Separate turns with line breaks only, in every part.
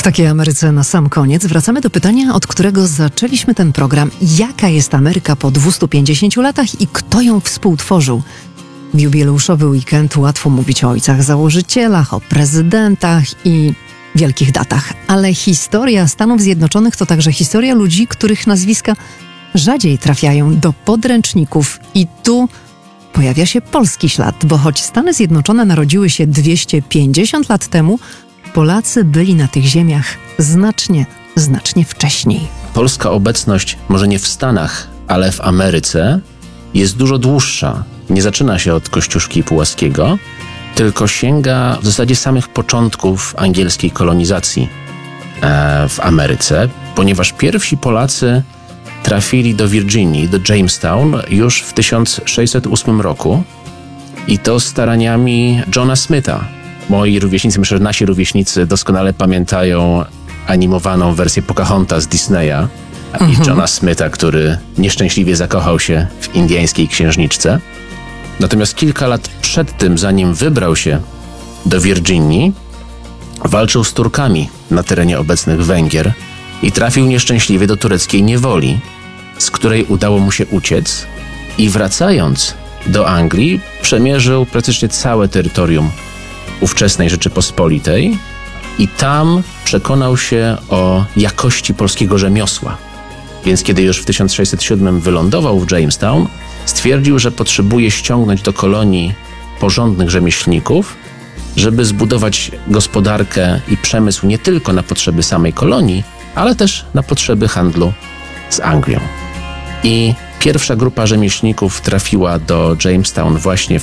takiej Ameryce na sam koniec wracamy do pytania, od którego zaczęliśmy ten program. Jaka jest Ameryka po 250 latach i kto ją współtworzył? W jubileuszowy weekend łatwo mówić o ojcach założycielach, o prezydentach i wielkich datach. Ale historia Stanów Zjednoczonych to także historia ludzi, których nazwiska rzadziej trafiają do podręczników. I tu pojawia się polski ślad, bo choć Stany Zjednoczone narodziły się 250 lat temu, Polacy byli na tych ziemiach znacznie wcześniej.
Polska obecność, może nie w Stanach, ale w Ameryce, jest dużo dłuższa. Nie zaczyna się od Kościuszki Pułaskiego, tylko sięga w zasadzie samych początków angielskiej kolonizacji w Ameryce, ponieważ pierwsi Polacy trafili do Virginii, do Jamestown już w 1608 roku i to staraniami Johna Smitha. Moi rówieśnicy, myślę, że nasi rówieśnicy doskonale pamiętają animowaną wersję Pocahontas z Disneya i Johna Smitha, który nieszczęśliwie zakochał się w indyjskiej księżniczce. Natomiast kilka lat przed tym, zanim wybrał się do Virginii, walczył z Turkami na terenie obecnych Węgier i trafił nieszczęśliwie do tureckiej niewoli, z której udało mu się uciec i wracając do Anglii przemierzył praktycznie całe terytorium ówczesnej Rzeczypospolitej i tam przekonał się o jakości polskiego rzemiosła. Więc kiedy już w 1607 wylądował w Jamestown, stwierdził, że potrzebuje ściągnąć do kolonii porządnych rzemieślników, żeby zbudować gospodarkę i przemysł nie tylko na potrzeby samej kolonii, ale też na potrzeby handlu z Anglią. I pierwsza grupa rzemieślników trafiła do Jamestown właśnie w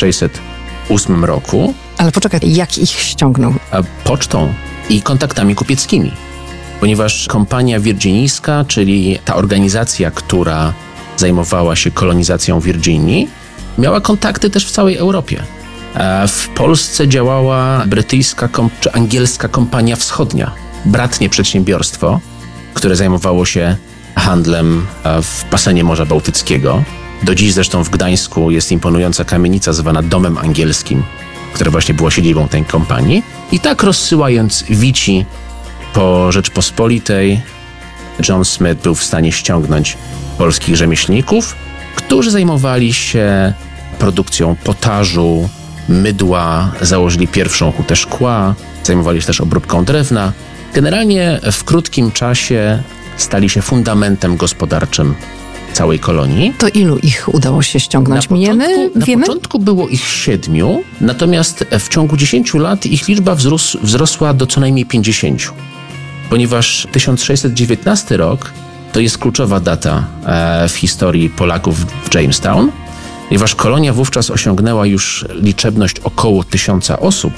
1608 roku.
Ale poczekaj, jak ich ściągnął?
Pocztą i kontaktami kupieckimi. Ponieważ kompania wirginijska, czyli ta organizacja, która zajmowała się kolonizacją Virginii, miała kontakty też w całej Europie. W Polsce działała brytyjska czy angielska Kompania Wschodnia, bratnie przedsiębiorstwo, które zajmowało się handlem w basenie Morza Bałtyckiego. Do dziś zresztą w Gdańsku jest imponująca kamienica zwana Domem Angielskim, która właśnie była siedzibą tej kompanii. I tak rozsyłając wici po Rzeczpospolitej, John Smith był w stanie ściągnąć polskich rzemieślników, którzy zajmowali się produkcją potażu, mydła, założyli pierwszą hutę szkła, zajmowali się też obróbką drewna. Generalnie w krótkim czasie stali się fundamentem gospodarczym całej kolonii.
To ilu ich udało się ściągnąć?
Na początku było ich 7, natomiast w ciągu 10 lat ich liczba wzrosła do co najmniej 50. Ponieważ 1619 rok to jest kluczowa data w historii Polaków w Jamestown, ponieważ kolonia wówczas osiągnęła już liczebność około 1000 osób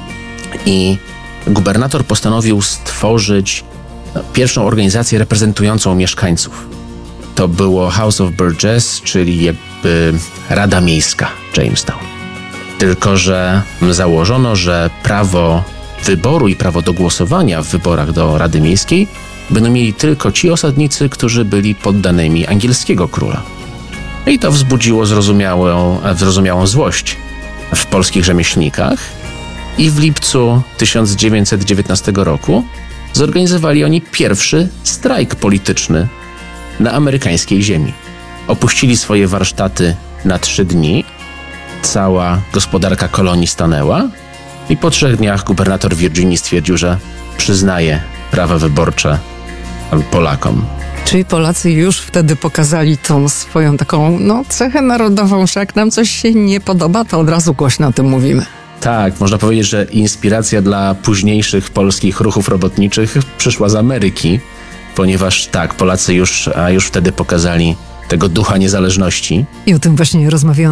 i gubernator postanowił stworzyć pierwszą organizację reprezentującą mieszkańców. To było House of Burgess, czyli jakby Rada Miejska Jamestown. Tylko że założono, że prawo wyboru i prawo do głosowania w wyborach do Rady Miejskiej będą mieli tylko ci osadnicy, którzy byli poddanymi angielskiego króla. I to wzbudziło zrozumiałą złość w polskich rzemieślnikach i w lipcu 1919 roku zorganizowali oni pierwszy strajk polityczny na amerykańskiej ziemi. Opuścili swoje warsztaty na 3 dni, cała gospodarka kolonii stanęła i po 3 dniach gubernator Virginii stwierdził, że przyznaje prawa wyborcze Polakom.
Czyli Polacy już wtedy pokazali tą swoją taką cechę narodową, że jak nam coś się nie podoba, to od razu głośno o tym mówimy.
Tak, można powiedzieć, że inspiracja dla późniejszych polskich ruchów robotniczych przyszła z Ameryki, ponieważ tak, Polacy już wtedy pokazali tego ducha niezależności.
I o tym właśnie rozmawiałam